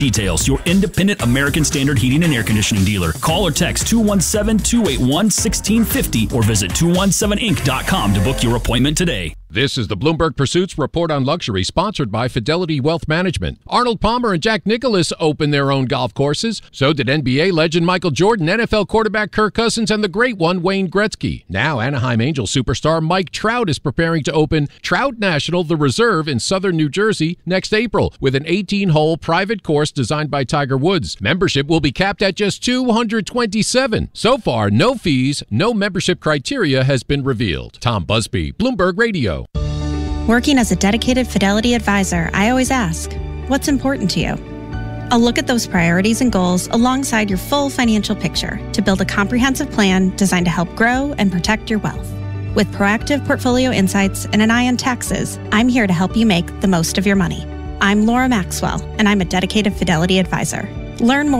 Details, your independent American Standard Heating and Air Conditioning dealer. Call or text 217-281-1650 or visit 217inc.com to book your appointment today. This is the Bloomberg Pursuits Report on Luxury, sponsored by Fidelity Wealth Management. Arnold Palmer and Jack Nicklaus opened their own golf courses. So did NBA legend Michael Jordan, NFL quarterback Kirk Cousins, and the great one, Wayne Gretzky. Now, Anaheim Angels superstar Mike Trout is preparing to open Trout National, the Reserve in southern New Jersey next April with an 18-hole private course designed by Tiger Woods. Membership will be capped at just 227. So far, no fees, no membership criteria has been revealed. Tom Busby, Bloomberg Radio. Working as a dedicated Fidelity advisor, I always ask, what's important to you? I'll look at those priorities and goals alongside your full financial picture to build a comprehensive plan designed to help grow and protect your wealth. With proactive portfolio insights and an eye on taxes, I'm here to help you make the most of your money. I'm Laura Maxwell, and I'm a dedicated Fidelity advisor. Learn more